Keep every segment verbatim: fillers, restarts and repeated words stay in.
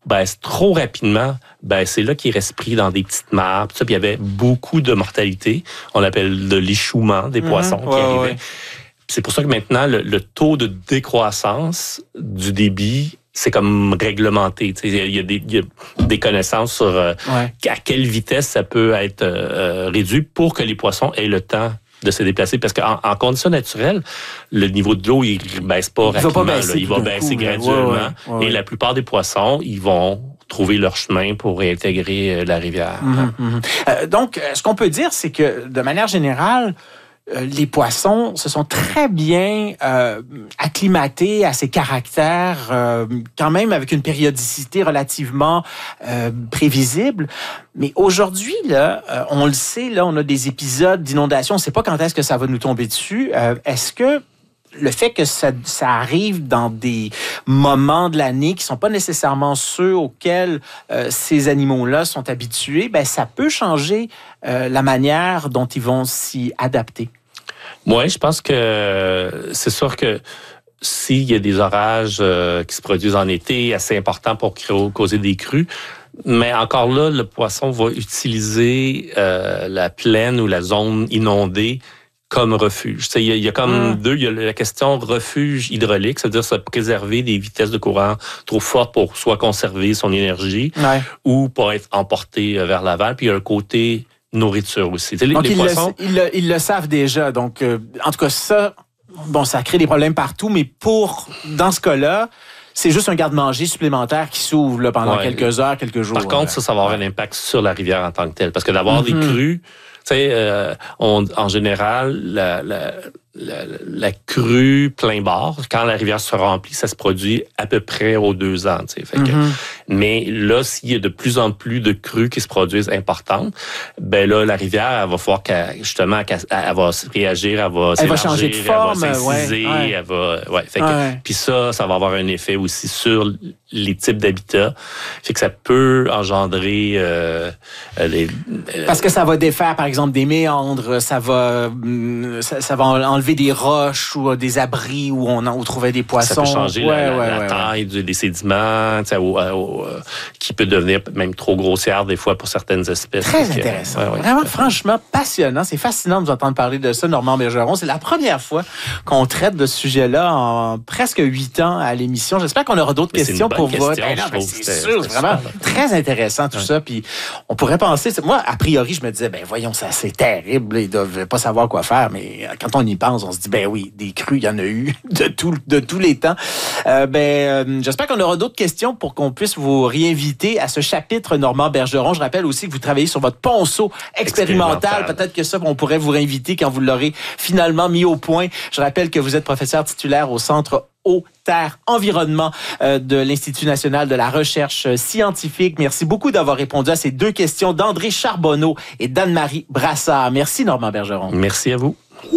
ben, trop rapidement, ben, c'est là qu'ils restent pris dans des petites mares. Puis il y avait beaucoup de mortalité. On l'appelle de l'échouement des mm-hmm. poissons ouais, qui arrivaient. Ouais. C'est pour ça que maintenant, le, le taux de décroissance du débit, c'est comme réglementé. Il y, y, y a des connaissances sur euh, ouais. à quelle vitesse ça peut être euh, réduit pour que les poissons aient le temps de se déplacer. Parce qu'en en conditions naturelles, le niveau de l'eau, il ne baisse pas il rapidement. Va pas baisser là. Il va baisser coup, graduellement. Ouais, ouais, ouais. Et la plupart des poissons, ils vont trouver leur chemin pour réintégrer la rivière. Mm-hmm, mm-hmm. Euh, donc, ce qu'on peut dire, c'est que, de manière générale, les poissons se sont très bien euh, acclimatés à ces caractères, euh, quand même avec une périodicité relativement euh, prévisible. Mais aujourd'hui, là, euh, on le sait, là, on a des épisodes d'inondation. On ne sait pas quand est-ce que ça va nous tomber dessus. Euh, est-ce que le fait que ça, ça arrive dans des moments de l'année qui ne sont pas nécessairement ceux auxquels euh, ces animaux-là sont habitués, ben, ça peut changer euh, la manière dont ils vont s'y adapter? Oui, je pense que c'est sûr que s'il y a des orages euh, qui se produisent en été, assez importants pour causer des crues, mais encore là, le poisson va utiliser euh, la plaine ou la zone inondée comme refuge. Il y, a, il y a comme mmh. deux. Il y a la question refuge hydraulique, c'est-à-dire se préserver des vitesses de courant trop fortes pour soit conserver son énergie ouais. ou pour être emporté vers l'aval. Puis il y a un côté nourriture aussi. Les, donc, les ils, poissons, le, ils, le, ils le savent déjà. Donc, euh, en tout cas, ça, bon, ça crée des problèmes partout, mais pour, dans ce cas-là, c'est juste un garde-manger supplémentaire qui s'ouvre là, pendant ouais. quelques heures, quelques jours. Par contre, ça, ça va avoir un impact sur la rivière en tant que telle. Parce que d'avoir mm-hmm. des crues, tu sais, euh, on, en général, la, la, la, la crue plein bord, quand la rivière se remplit, ça se produit à peu près aux deux ans. Tu sais. Fait que, mm-hmm. Mais là, s'il y a de plus en plus de crues qui se produisent importantes, ben là, la rivière, elle va falloir qu'elle, justement, qu'elle, elle va réagir, elle va elle va changer de forme, elle va s'inciser, ouais, ouais. elle va, ouais. Fait que, ouais. Puis ça, ça va avoir un effet aussi sur les types d'habitats. Fait que ça peut engendrer euh, les, euh, parce que ça va défaire, par exemple, des méandres, ça va, ça, ça va enlever des roches ou des abris où on, on trouvait des poissons. Ça peut changer ouais, la, ouais, la, la ouais, taille ouais. des sédiments, au, au, euh, qui peut devenir même trop grossière des fois pour certaines espèces. Très donc, intéressant. Euh, ouais, ouais. Vraiment, franchement, passionnant. C'est fascinant de vous entendre parler de ça, Normand Bergeron. C'est la première fois qu'on traite de ce sujet-là en presque huit ans à l'émission. J'espère qu'on aura d'autres mais questions pour question, votre... Ben non, ben c'est sûr, c'est vraiment très intéressant tout ouais. ça. Puis on pourrait penser... Moi, a priori, je me disais, ben voyons, ça c'est terrible. Ils doivent pas savoir quoi faire. Mais quand on y pense, on se dit, ben oui, des crues, il y en a eu de, tout, de tous les temps. Euh, ben, euh, j'espère qu'on aura d'autres questions pour qu'on puisse vous réinviter à ce chapitre Normand Bergeron. Je rappelle aussi que vous travaillez sur votre ponceau expérimental. expérimental. Peut-être que ça, on pourrait vous réinviter quand vous l'aurez finalement mis au point. Je rappelle que vous êtes professeur titulaire au Centre Eau, Terre, Environnement euh, de l'Institut national de la recherche scientifique. Merci beaucoup d'avoir répondu à ces deux questions d'André Charbonneau et d'Anne-Marie Brassard. Merci, Normand Bergeron. Merci à vous.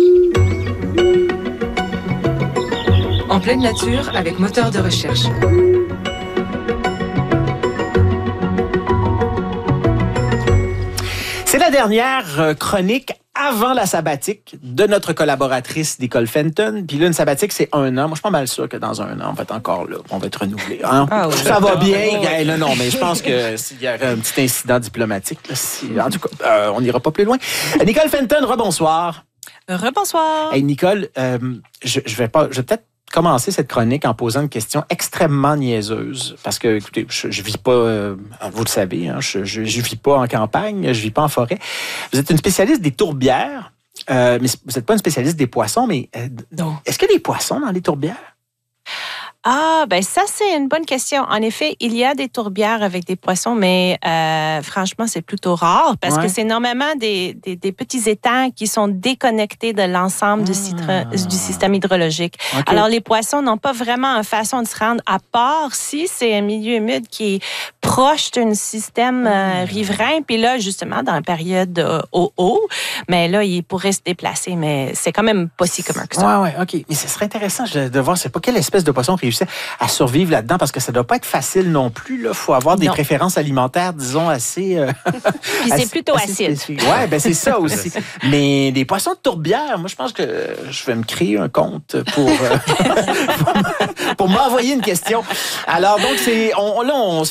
En pleine nature avec moteur de recherche. C'est la dernière chronique avant la sabbatique de notre collaboratrice Nicole Fenton. Puis là, une sabbatique, c'est un an. Moi, je suis pas mal sûr que dans un an, on va être encore là. On va être renouvelé. Hein? Ah oui. Ça va bien. Hey, non, non, mais je pense que s'il y aurait un petit incident diplomatique, là, si, en tout cas, euh, on n'ira pas plus loin. Nicole Fenton, rebonsoir. Rebonsoir. Hey, Nicole, euh, je, je vais pas, je vais peut-être commencer cette chronique en posant une question extrêmement niaiseuse. Parce que, écoutez, je, je vis pas, euh, vous le savez, hein, je, je, je vis pas en campagne, je vis pas en forêt. Vous êtes une spécialiste des tourbières, euh, mais vous n'êtes pas une spécialiste des poissons, mais euh, non. Est-ce qu'il y a des poissons dans les tourbières? Ah, ben ça, c'est une bonne question. En effet, il y a des tourbières avec des poissons, mais euh, franchement, c'est plutôt rare parce ouais. que c'est normalement des, des, des petits étangs qui sont déconnectés de l'ensemble ah. du, citra, du système hydrologique. Okay. Alors, les poissons n'ont pas vraiment une façon de se rendre, à part si c'est un milieu humide qui est proche d'un système euh, riverain. Puis là, justement, dans la période euh, au haut, mais là, ils pourraient se déplacer, mais c'est quand même pas si commun que ça. Oui, oui, OK. Mais ce serait intéressant de voir, c'est pas quelle espèce de poisson réussit à survivre là-dedans, parce que ça doit pas être facile non plus. Il faut avoir des non. préférences alimentaires, disons, assez... Euh, Puis c'est assez, plutôt assez acide. Oui, ben c'est ça aussi. Mais des poissons de tourbière, moi, je pense que je vais me créer un compte pour, euh, pour, pour m'envoyer une question. Alors, donc, c'est on, là, on